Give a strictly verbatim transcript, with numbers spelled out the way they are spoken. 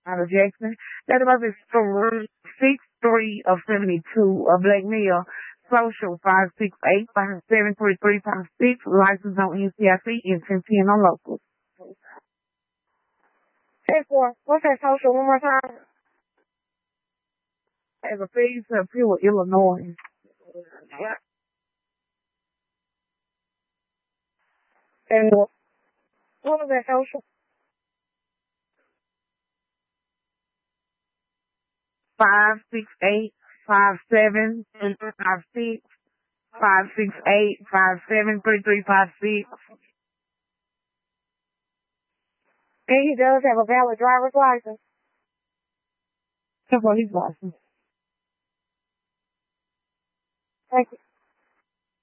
out of Jackson. Date of birth is six three of seventy-two, a black male. Social five six eight five seven three three five six. License on N C I C and ten ten on local. Hey, four. What's that social one more time? As a phase of Pure, Illinois. And what was that social? Five six eight five seven three five six. Five six eight five seven three three five six. And he does have a valid driver's license. Except for his license. Thank you.